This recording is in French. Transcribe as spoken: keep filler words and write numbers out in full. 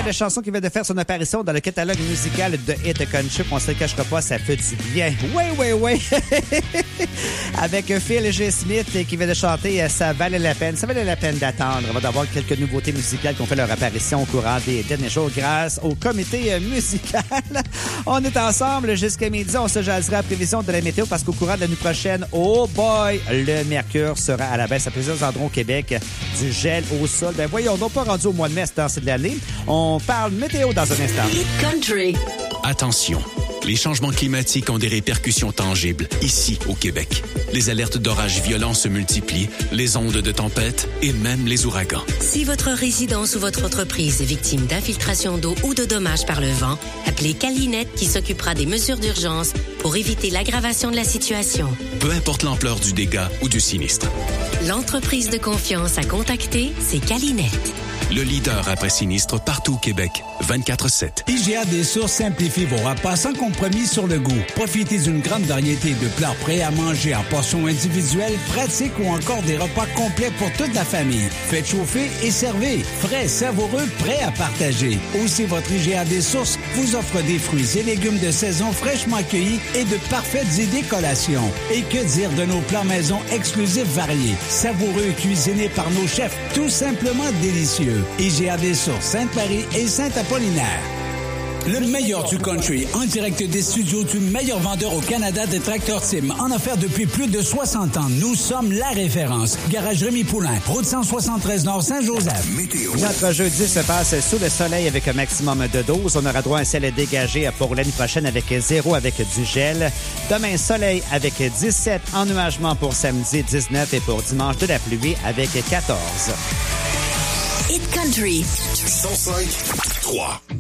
de chansons qui vient de faire son apparition dans le catalogue musical de Hit Country. On se le cachera pas, ça fait du bien. Oui, oui, oui. Avec Phil G. Smith qui vient de chanter « Ça valait la peine ». Ça valait la peine d'attendre. On va avoir quelques nouveautés musicales qui ont fait leur apparition au courant des derniers jours grâce au comité musical. On est ensemble jusqu'à midi. On se jasera à prévision de la météo parce qu'au courant de la nuit prochaine, oh boy, le mercure sera à la baisse à plusieurs endroits au Québec. Du gel au sol. Ben voyons, non pas rendu au mois de mai, c'est de l'année. On parle météo dans un instant. Hit Country. Attention, les changements climatiques ont des répercussions tangibles ici au Québec. Les alertes d'orages violents se multiplient, les ondes de tempête et même les ouragans. Si votre résidence ou votre entreprise est victime d'infiltration d'eau ou de dommages par le vent, appelez Calinette qui s'occupera des mesures d'urgence pour éviter l'aggravation de la situation. Peu importe l'ampleur du dégât ou du sinistre. L'entreprise de confiance à contacter, c'est Calinette. Le leader après sinistre partout au Québec, vingt-quatre sept. I G A des Sources simplifie vos repas sans compromis sur le goût. Profitez d'une grande variété de plats prêts à manger en portions individuelles, pratiques ou encore des repas complets pour toute la famille. Faites chauffer et servez. Frais, savoureux, prêts à partager. Aussi, votre I G A des Sources vous offre des fruits et légumes de saison fraîchement cueillis et de parfaites idées collations. Et que dire de nos plats maison exclusifs variés, savoureux cuisinés par nos chefs, tout simplement délicieux. I G A des Sources, Sainte-Marie et Saint-Apollinaire. Le meilleur du country, en direct des studios du meilleur vendeur au Canada des tracteurs Tim, en offert depuis plus de soixante ans. Nous sommes la référence. Garage Rémi Poulain, route cent soixante-treize Nord Saint-Joseph. Météo. Notre jeudi se passe sous le soleil avec un maximum de douze. On aura droit à un ciel dégagé pour l'année prochaine avec zéro avec du gel. Demain, soleil avec dix-sept, ennuagement pour samedi, dix-neuf et pour dimanche de la pluie avec quatorze. Hit Country. cent cinq trois.